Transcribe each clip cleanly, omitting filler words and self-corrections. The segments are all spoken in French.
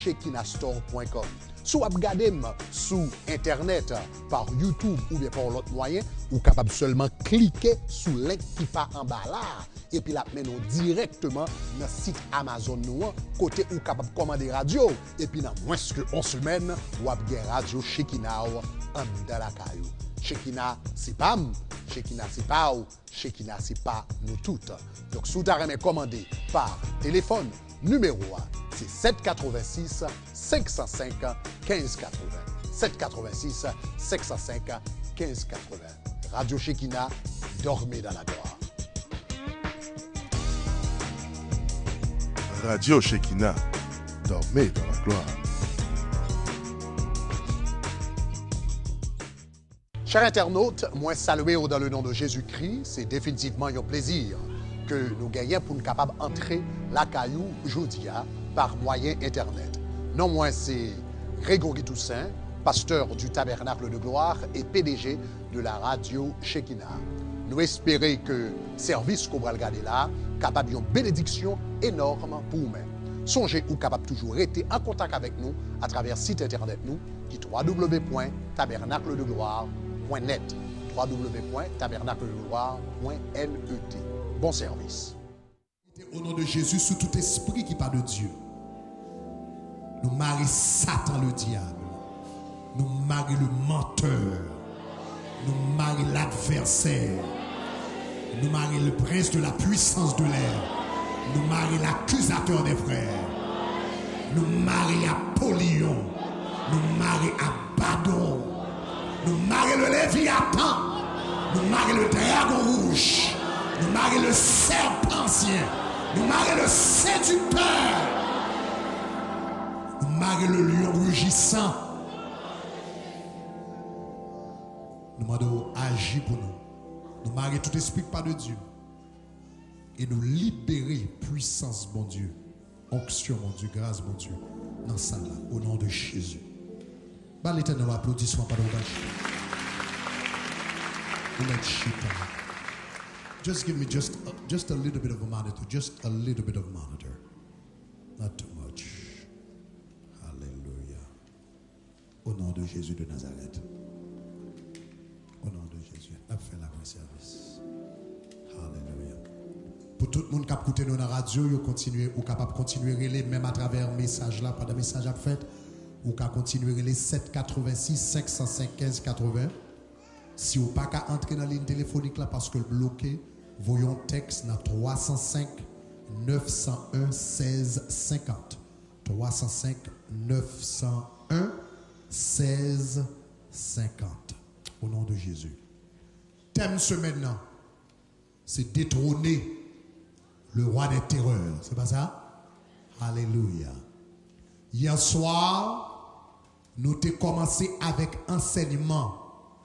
shekinastore.com. Si vous regardez sur Internet, par YouTube ou bien par l'autre moyen, vous êtes capable seulement cliquer sur le lien qui part en bas là. Et puis là, nous directement dans le site Amazon, côté où vous êtes capable de commander radio. Et puis dans moins qu'une semaine, vous avez radio Shekinah dans la caillou. Shekinah, c'est pas moi. Shekinah, c'est pas vous. Shekinah, c'est pas nous toutes. Donc, si vous avez commandé par téléphone, numéro 1, c'est 786 505 1580. 786 505 1580. Radio Shekinah, dormez dans la gloire. Radio Shekinah, dormez dans la gloire. Chers internautes, moi saluer dans le nom de Jésus-Christ, c'est définitivement un plaisir que nous gagnons pour nous capables d'entrer la caillou Joudia par moyen Internet. Non, moi c'est Grégory Toussaint, pasteur du Tabernacle de Gloire et PDG de la radio Shekinah. Nous espérons que le service qu'on va regarder là, capable d'une bénédiction énorme pour vous-même. Songez ou capable toujours rester en contact avec nous à travers le site Internet nous qui est www.tabernacledegloire.net www.tabernacledegloire.net. Bon service. Au nom de Jésus, sous tout esprit qui parle de Dieu, nous marions Satan le diable, nous marions le menteur, nous marions l'adversaire, nous marions le prince de la puissance de l'air, nous marions l'accusateur des frères, nous marions Apollyon, nous marions Abaddon, nous marions le Léviathan, nous marions le dragon rouge, nous marions le serpent ancien, nous marions le séducteur, nous marions le lion rugissant. Nous demandons agir pour nous. Nous marions tout esprit pas de Dieu. Et nous libérer puissance, bon Dieu. Onction, mon Dieu, grâce, mon Dieu. Dans ça là, au nom de Jésus. Bah l'Éternel, applaudissement par le Just give me just a little bit of a monitor. Just a little bit of monitor. Not too much. Alléluia. Au nom de Jésus de Nazareth. Au nom de Jésus. On a fait la bonne service. Alléluia. Pour tout le monde qui a écouté nous dans la radio, vous continuez, ou capable de continuer à relayer, même à travers le message là, pas de message à faire, ou capable de continuer à relayer 786 505 15 80. Si vous n'avez pas entrer dans la ligne téléphonique là parce que le bloqué, voyons texte dans 305 901 16 50. 305 901 16 50. Au nom de Jésus. Thème ce maintenant, c'est détrôner le roi des terreurs. C'est pas ça? Alléluia. Hier soir, nous avons commencé avec enseignement.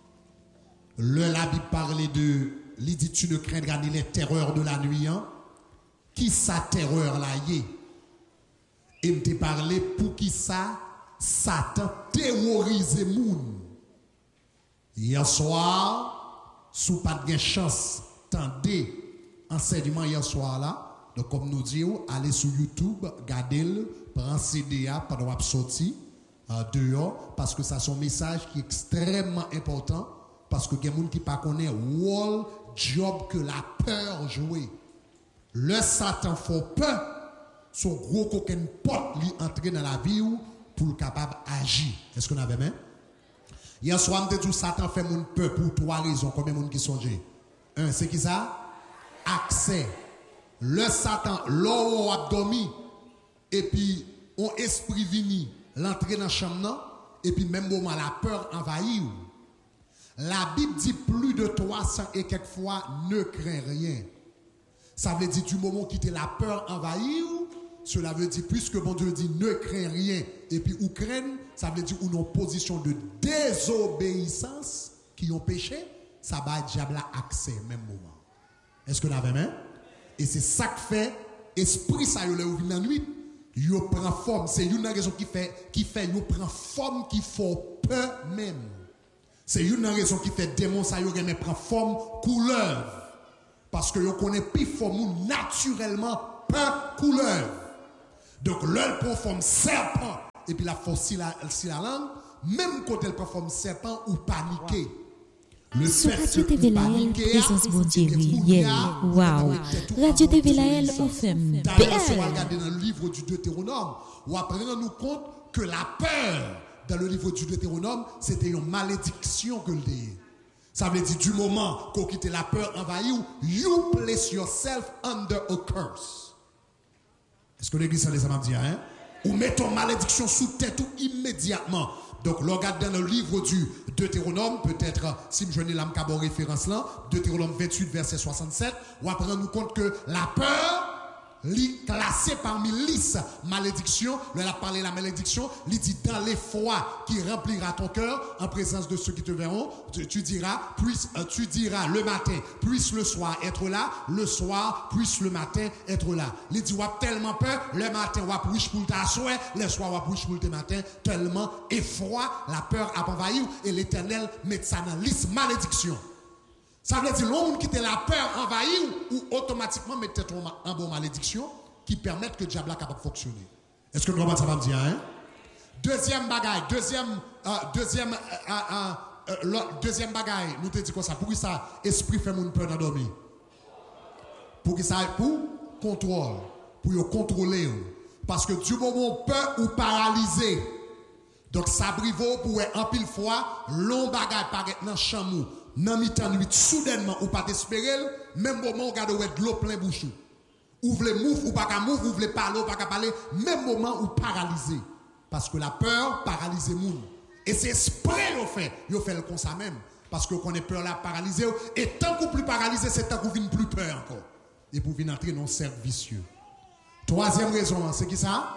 La Bible parlait de l'idée tu ne craindras ni les terreurs de la nuit. Hein? Qui sa terreur là y est? Et me parlé pour qui ça Satan terrorise moun. Hier soir, sous pas de chance, tendez enseignement hier soir là. Donc comme nous disons, allez sur YouTube, regardez-le, prends CDA pendant que sorti dehors parce que ça c'est un message qui est extrêmement important. Parce que il y a des gens qui ne connaissent pas le job que la peur joue. Le Satan fait peur, son gros coquin porte lui entrer dans la vie pour le capable d'agir. Est-ce qu'on avait même? Hier soir, on dit Satan fait mon peur pour trois raisons. Combien de gens qui sont? Un, c'est qui ça? Accès. Le Satan, l'eau a dormi, et puis on esprit vini, l'entrée dans la chambre, et puis même moment la peur envahit. La Bible dit plus de 300 et quelquefois ne crains rien. Ça veut dire du moment où la peur envahit, cela veut dire puisque bon Dieu dit ne crains rien et puis ou craignent, ça veut dire ou en position de désobéissance qui ont péché, ça va diable accès même moment. Est-ce que vous avez même? Et c'est ça que fait esprit ça yo le ouvre dans nuit, yo prend forme, c'est une raison qui fait yo prend forme qui faut peur même. C'est une raison qui fait démon ça yo remet prend forme couleur parce que yo connaît plus forme naturellement peur couleur. Donc l'œil prend forme serpent et puis la force si la langue, même quand elle performe serpent ou paniquer. Le Sur fait Radio de TV Laël, paniquer, présence bon Dieu, c'est que yeah, wow. Radio TV Laël, on fait D'ailleurs, si on regarde dans le livre du Deutéronome, on va prendre nous compte que la peur dans le livre du Deutéronome, c'était une malédiction que le dit. Ça veut dire du moment qu'on quitte la peur envahie, you place yourself under a curse. Est-ce que l'église ça m'a dit, hein? Ou mettons malédiction sous tête ou immédiatement. Donc, le regarde dans le livre du Deutéronome, peut-être, si je n'ai l'âme qu'à référence là, Deutéronome 28, verset 67, on va prendre nous compte que la peur, classée parmi 10 malédictions, là, elle a parlé de la malédiction, il dit dans les fois qui remplira ton cœur, en présence de ceux qui te verront, tu diras le matin, puisse le soir être là, le soir, puisse le matin être là. Il dit, on a tellement peur, le matin, on va puisse pour t'asseoir, le soir, on va puisse pour le matin, tellement effroi, la peur a envahi, et l'Éternel met ça dans 10 malédictions. Ça veut dire l'homme qui a la peur envahie ou automatiquement mettre en bonne malédiction qui permettent que le diable est capable de fonctionner. Est-ce que vous comprenez ça va me dire, hein? Deuxième bagaille, deuxième bagaille, nous te dit quoi ça? Pour que ça, esprit fait mon peur d'endormir. Pour que ça, pour contrôle, pour contrôler. Parce que du moment où peur ou paralysé, donc ça brivo pour en pile fois, long bagaille paraît dans chamou. Dans mi-temps nuit, soudainement, ou pas t'espérer, même moment, où vous de l'eau plein bouche. Ou vous voulez move, ou pas qu'à move, ou vous voulez parler, ou pas qu'à parler, même moment, ou paralysé. Parce que la peur paralyse les gens. Et c'est esprit, vous fait le comme ça même. Parce que qu'on est peur là, paralysé, et tant qu'on plus paralysé, c'est tant qu'on vient plus peur encore. Et pour venir entrer dans un cercle vicieux. Troisième raison, c'est qui ça?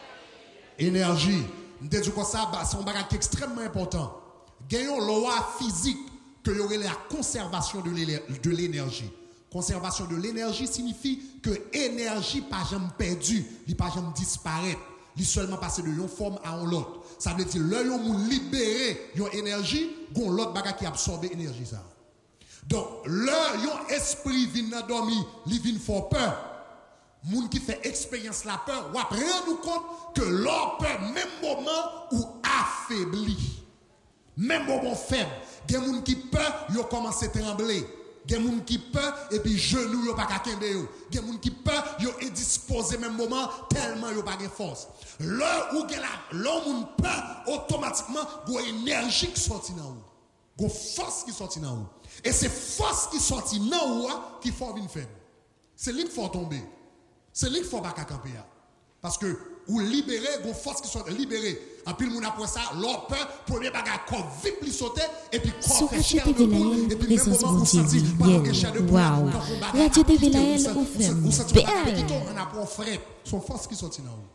Énergie. Nous disons comme ça, c'est un bagage extrêmement important. Gagnons la loi physique que y aurait la conservation de l'énergie. Conservation de l'énergie signifie que l'énergie pas jamais perdue, il pas jamais disparaître, il seulement passer de une forme à une autre. Ça veut dire là on libérer une énergie, gon l'autre bagage qui absorbe l'énergie ça. Donc là un esprit vient dormir, il vient fort peur. Moun qui fait expérience la peur, ou après nous compte que leur peur même moment ou affaibli. Même moment faible, il y a des gens qui peur, ils commencent à trembler. Il y a des gens qui peur, et puis genoux, ils ne pas qu'à Il y a des gens qui peur, ils sont indisposés même moment, tellement ils n'ont pas de force. Là où l'homme peur, automatiquement, il y a une énergie qui sort dans vous. Il y a une force qui sort dans vous. Et c'est force qui sort dans vous qui fait une faible. C'est lui qu'il faut tomber. C'est lui qu'il faut pas camper. Parce que ou libérer, une force qui soit libérée. En plus, mon après ça, leur peur, premier bagage, quand vite lui sauter, et puis quand fait cher de tout, et puis même moment où senti, pendant que cher de tout, Radio TV Laël, on fait bien. On apprend frère, son force qui sortit dans vous.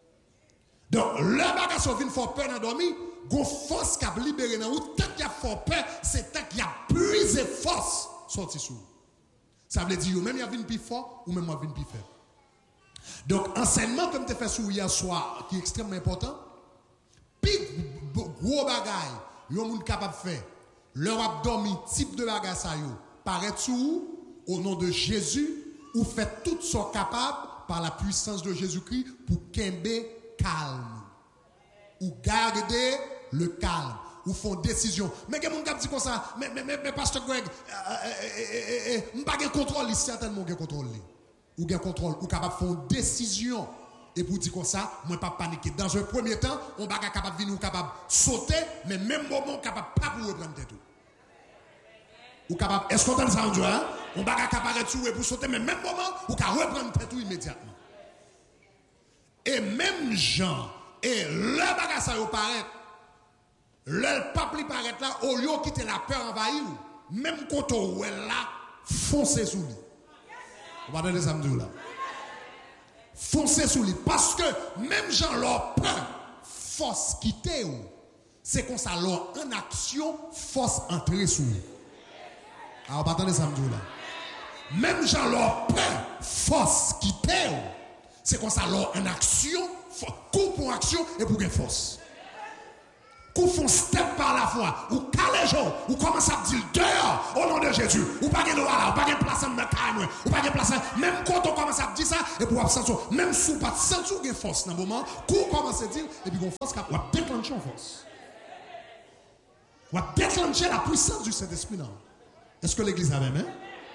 Donc, le bagage sont venus faire peur dans dormir, une force qui a libéré dans vous, tant qu'il y a fait peur, c'est tant qu'il y a puisé force sorti sous. Ça veut dire, même il y a une plus fort, ou même il y a une plus faible. Donc, enseignement comme tu as fait sur hier soir, qui est extrêmement important, puis gros bagaille, yon moun capable de faire, leur abdomen, type de bagaille ça yo, paraît tout au nom de Jésus, ou fait tout ce capable par la puissance de Jésus-Christ pour kembe calme. Ou garder le calme. Ou font décision. Mais que moun kap dit comme ça, mais pasteur Greg, m'pa gen contrôle, certainement gen contrôle. Ou gen contrôle, ou capable de faire une décision. Et pour dire comme ça, moi pas paniquer. Dans un premier temps, on va capable de venir ou capable de sauter, mais même moment capable pas pour reprendre tête. Ou capable, est-ce qu'on entend ça en hein? On va capable de tuer pour sauter, mais même moment, ou capable reprendre tête immédiatement. Et même gens, et le bagage ça y paraît, le pape paraît là, au lieu de quitter la peur envahie, même quand on est là, foncez sous lui. On va donner ça me là. Foncez sous lui. Parce que même gens leur peur, force quitter ou. C'est comme ça, leur en action, force entrer sous lui. Alors, on va donner ça me là. Même gens leur peur, force quitter ou. C'est comme ça, leur en action, coup pour action et pour une force. qu'on font step par la foi, ou caléjo, ou commence à dire dehors au nom de Jésus, ou pas de là, ou pas de place en caille, ou pas de place, même quand on commence à dire ça, et pour absence, même sous pas de sentir une force dans le moment, qu'on commence à dire, et puis qu'on force, on va déclencher en force. On va déclencher la puissance du Saint-Esprit. Est-ce que l'église a même?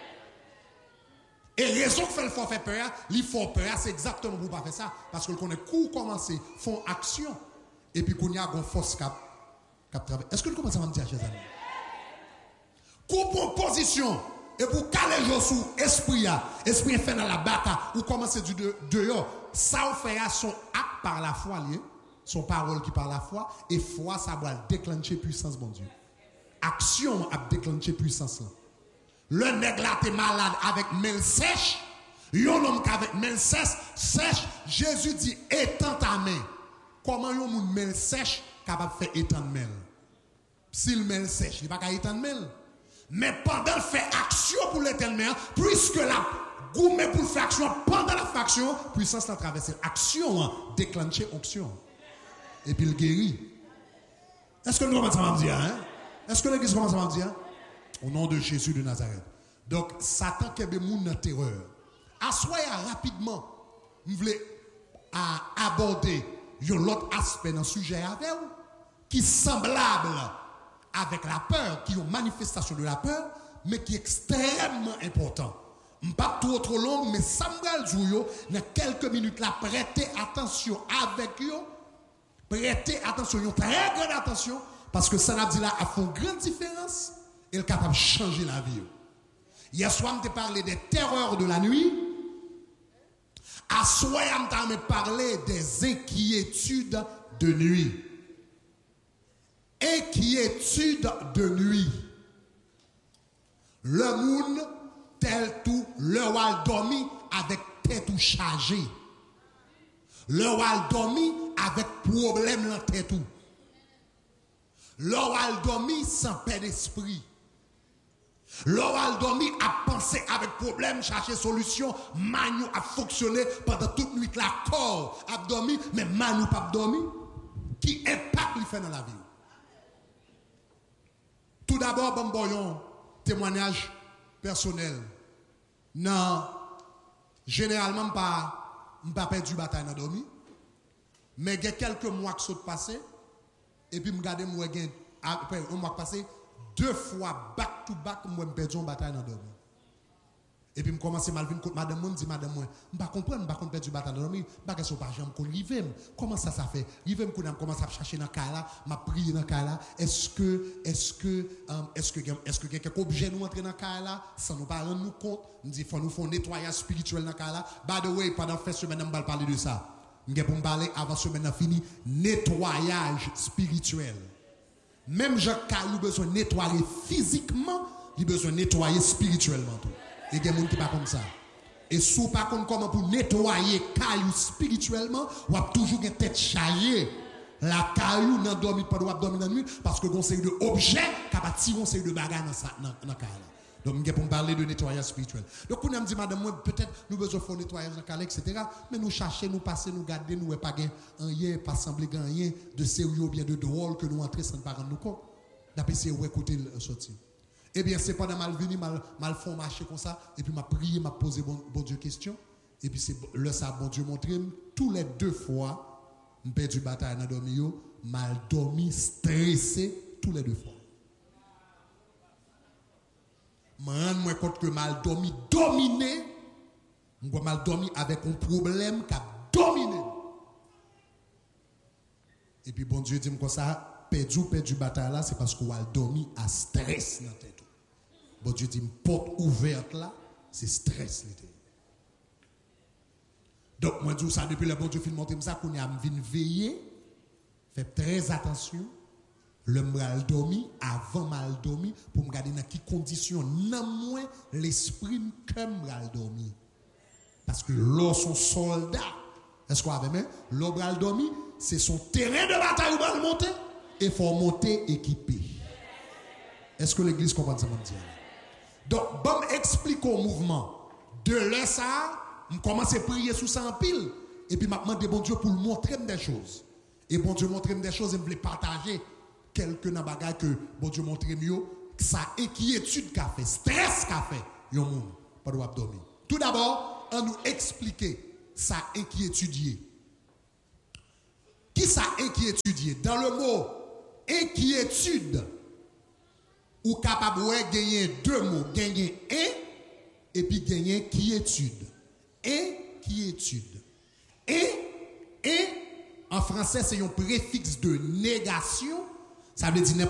Et raison que fait le fort fait peur, il faut peur, c'est exactement pour pas faire ça. Parce que qu'on est court commencer, font action. Et puis qu'on y a une force cap travaille. Est-ce que vous commencez à me dire, chers amis? Coupe en position. Et pour caler le sous esprit fait dans la bataille, ou commencer du dehors. Ça vous fait son acte par la foi, son parole qui par la foi, et foi, ça va déclencher puissance, mon Dieu. Action a déclenché puissance. Le nègre là, t'es malade avec mêle sèche. Yon homme avec mêle sèche, Jésus dit, étends ta main. Comment yon moun mêle sèche capable de faire étendre mêle? Si le mêle sèche, il va pas étendre mêle. Mais pendant le fait action pour l'éternel, puisque la gourmet pour faire action, pendant la faction, puissance la traverser. Action, déclencher action. Et puis il guérit. Est-ce que nous commençons à me dire, hein? Est-ce que l'église commence à me dire? Au nom de Jésus de Nazareth. Donc, Satan qui a des gens dans terreur. Assoyez rapidement, vous voulez aborder l'autre aspect dans le sujet avec vous, qui est semblable avec la peur, qui est une manifestation de la peur, mais qui est extrêmement important. Pas trop long, mais Samuel Jouyo, dans quelques minutes là, prêtez attention avec vous, prêtez attention, très grande attention, parce que ça dit là a fait une grande différence. Il est capable de changer la vie. Hier soir, je t'ai parlé des terreurs de la nuit. À soir, je t'ai parlé des inquiétudes de nuit. Inquiétudes de nuit. Le monde, tel tout, le wal dormi avec tête ou chargée. Le wal dormi avec problème dans tête ou. Le wal dormi sans paix d'esprit. L'oral dormi a pensé avec problème, chercher solution, Manu a fonctionné pendant toute nuit, la corps a dormi, mais Manu pas dormi. Qui impact lui fait dans la vie? Tout d'abord, bon voyons, témoignage personnel. Non, généralement, je n'ai pas perdu bataille dans dormi, mais il y a quelques mois qui sont passés, et puis je regarde, après un mois passé, 2 fois back to back, moi je perdu une bataille dans dormi. Et puis je commence à mal venir contre madame, je dis madame, je ne comprends pas, je perdu une bataille dans dormi, je ne sais pas si comment ça fait? Je commence à chercher dans le cas là, je prie dans le cas là, est-ce que il y a quelques objets nous entrer dans le cas là, sans nous pas rendre nous compte, je dis il faut nous faire un nettoyage spirituel dans le cas là. By the way, pendant la semaine, je vais parler de ça. Je vais parler avant la semaine fini, nettoyage spirituel. Même Jacques Caillou besoin de nettoyer physiquement, il a besoin de nettoyer spirituellement. Et il y a des gens qui ne sont pas comme ça. Et si vous ne savez pas comment pour nettoyer Caillou spirituellement, vous avez toujours une tête chargée. La Caillou n'a dormi pas, dormir dans la nuit, parce que vous avez des objets qui ont tiré une série de bagages dans la Caillou. Donc, je vais parler de nettoyage spirituel. Donc, on a dit, madame, peut-être nous avons besoin de faire nettoyage dans la Caillou, etc. Mais nous cherchons, nous passer, nous garder, nous pas rien, pas sembler rien de sérieux ou bien de drôle que nous entrons sans ne pas rendre nous compte. D'après c'est où écouter le sortir. Eh bien, c'est pendant mal venu, mal font marcher comme ça, et puis m'a prié, m'a posé bon Dieu question, et puis c'est le ça, bon Dieu montré, tous les 2 fois, j'ai perdu bataille dans dormi, mal dormi, stressé, tous les 2 fois. Je me rends compte que mal dormi, dominé, je mal dormi avec un problème qui a dominé. Et puis bon Dieu dit comme ça, perdu bataille là, c'est parce qu'on a dormi à stress dans la tête. Bon Dieu dit, porte ouverte là, c'est stress. Donc moi je dis ça depuis le bon Dieu film montre ça qu'on a venu veiller, faites très attention. Le mal dormi, avant mal dormi, pour me garder dans quelles conditions, non moins l'esprit que mal dormi. Parce que l'eau son soldat, est-ce qu'on a même? L'eau mal dormi, c'est son terrain de bataille où va le monter, et il faut monter équipé. Est-ce que l'église comprend ça, mon Dieu? Donc, bon, explique au mouvement. De là, ça, je commence à prier sous ça en pile, et puis je demande bon Dieu pour montrer des choses. Et bon Dieu montre des choses, et je voulais partager quelques bagages que bon Dieu montre mieux, ça inquiétude qu'a fait, stress qu'a fait, yon moun, pas de dormir. Tout d'abord, on nous expliquer ça inquiétude. Qui ça inquiétude? Dans le mot inquiétude, ou capable de gagner deux mots, gagner un et puis gagner quiétude. Inquiétude. Et en français, c'est un préfixe de négation. Ça veut dire